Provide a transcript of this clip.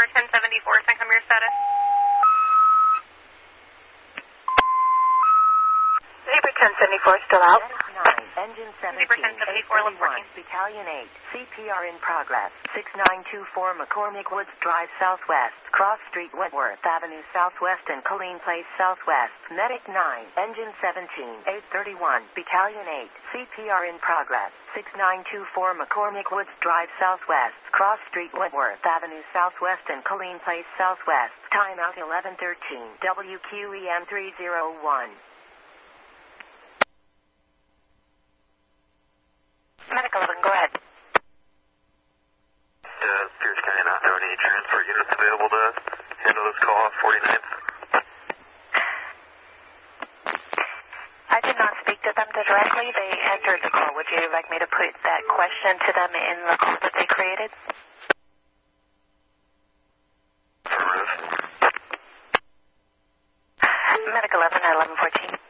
Sabre 1074, send come your status. Sabre 1074 still out. Engine 17, Sabre 1074, left 14. Battalion 8, CPR in progress. 6924 McCormick Woods Drive Southwest, Cross Street, Wentworth Avenue Southwest and Colleen Place Southwest. Medic 9, Engine 17, 831, Battalion 8, CPR in progress. 6924 McCormick Woods Drive Southwest, Cross Street, Wentworth Avenue Southwest and Colleen Place Southwest. Timeout 1113, WQEM 301. Medic 11, go ahead. Pierce County not knowing any transfer units available to handle this call off 49th. I did not speak to them directly. They entered the call. Would you like me to put that question to them in the call that they created? For Ruth. Medic 11 at 1114.